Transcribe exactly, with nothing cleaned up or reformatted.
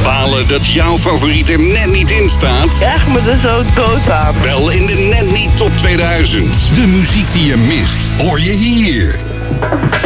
Balen dat jouw favoriet er net niet in staat? Echt me er zo dood aan. Wel in de Net Niet Top tweeduizend. De muziek die je mist, hoor je hier.